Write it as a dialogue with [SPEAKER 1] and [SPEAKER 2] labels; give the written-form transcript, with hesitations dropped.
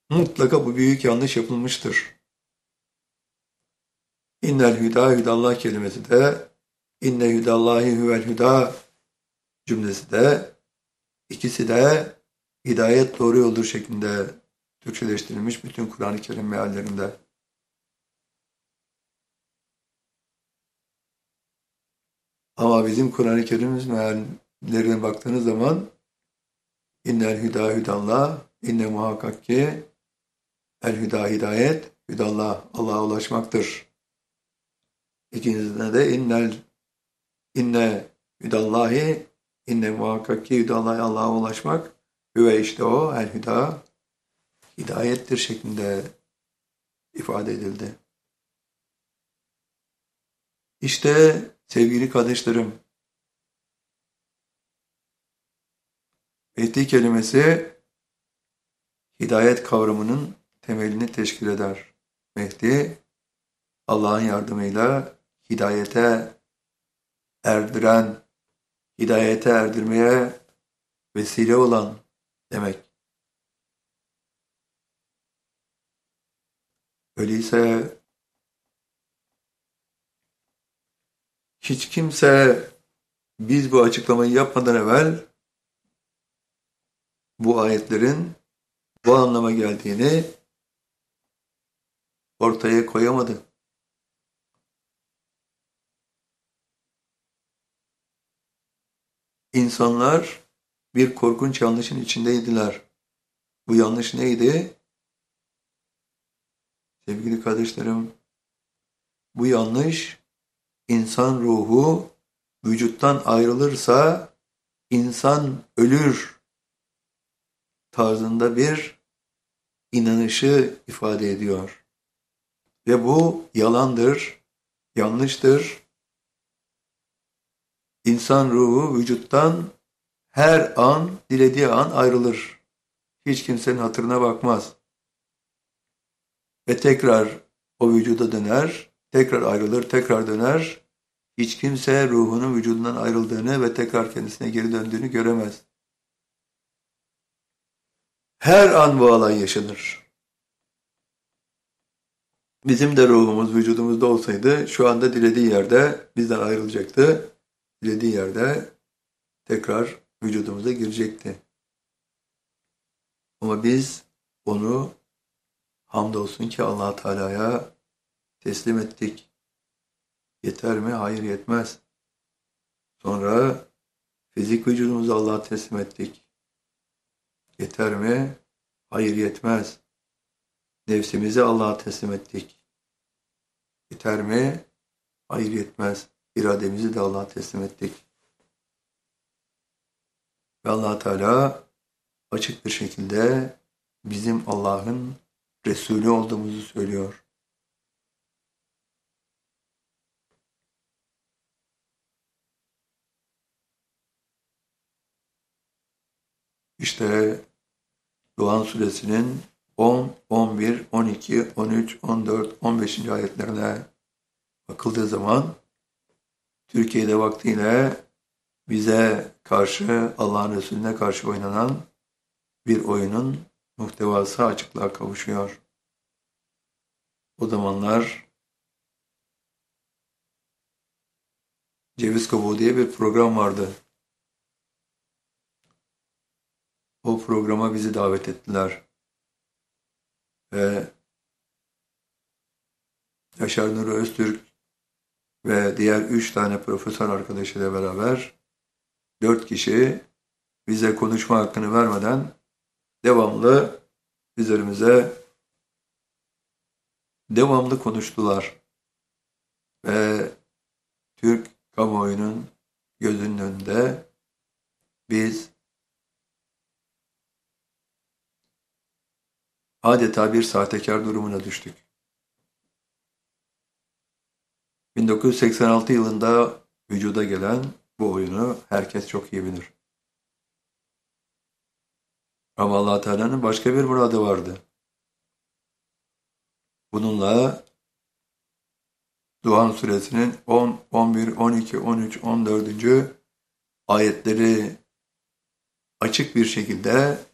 [SPEAKER 1] Mutlaka bu büyük yanlış yapılmıştır. İnnel hüdâ hüdallah kelimesi de inne hüdallahi huvel hüdâ cümlesi de ikisi de hidayet doğru yoldur şeklinde Türkçeleştirilmiş bütün Kur'an-ı Kerim meallerinde. Ama bizim Kur'an-ı Kerim'imiz meallerine baktığınız zaman innel hüdâ hüdallah inne muhakkak ki el hüdâ hidayet hüdallah Allah'a ulaşmaktır. İkincisinde de inne hüdallahi inne muhakkak ki hüdallahi Allah'a ulaşmak ve işte o el hüda hidayettir şeklinde ifade edildi. İşte sevgili kardeşlerim, Mehdi kelimesi hidayet kavramının temelini teşkil eder. Mehdi, Allah'ın yardımıyla hidayete erdiren, hidayete erdirmeye vesile olan demek. Öyleyse hiç kimse biz bu açıklamayı yapmadan evvel bu ayetlerin bu anlama geldiğini ortaya koyamadı. İnsanlar bir korkunç yanlışın içindeydiler. Bu yanlış neydi? Sevgili kardeşlerim, bu yanlış insan ruhu vücuttan ayrılırsa insan ölür tarzında bir inanışı ifade ediyor. Ve bu yalandır, yanlıştır. İnsan ruhu vücuttan her an, dilediği an ayrılır. Hiç kimsenin hatırına bakmaz. Ve tekrar o vücuda döner, tekrar ayrılır, tekrar döner. Hiç kimse ruhunun vücudundan ayrıldığını ve tekrar kendisine geri döndüğünü göremez. Her an bu olay yaşanır. Bizim de ruhumuz vücudumuzda olsaydı şu anda dilediği yerde bizden ayrılacaktı. Dilediği yerde tekrar vücudumuza girecekti. Ama biz onu hamdolsun ki Allah Teala'ya teslim ettik. Yeter mi? Hayır, yetmez. Sonra fizik vücudumuzu Allah'a teslim ettik. Yeter mi? Hayır, yetmez. Nefsimizi Allah'a teslim ettik. Yeter mi? Hayır, yetmez. İrademizi de Allah'a teslim ettik. Ve Allah Teala açık bir şekilde bizim Allah'ın Resulü olduğumuzu söylüyor. İşte Duhan suresinin 10, 11, 12, 13, 14, 15. ayetlerine bakıldığı zaman Türkiye'de vaktiyle bize karşı, Allah'ın Resulüne karşı oynanan bir oyunun muhtevası açıklığa kavuşuyor. O zamanlar Ceviz Kabuğu diye bir program vardı. O programa bizi davet ettiler. Ve Yaşar Nuri Öztürk ve diğer 3 tane profesör arkadaşıyla beraber 4 kişi bize konuşma hakkını vermeden devamlı üzerimize devamlı konuştular. Ve Türk kamuoyunun gözünün önünde biz adeta bir sahtekar durumuna düştük. 1986 yılında vücuda gelen bu oyunu herkes çok iyi bilir. Ama Allah Teala'nın başka bir muradı vardı. Bununla Duhan suresinin 10, 11, 12, 13, 14. ayetleri açık bir şekilde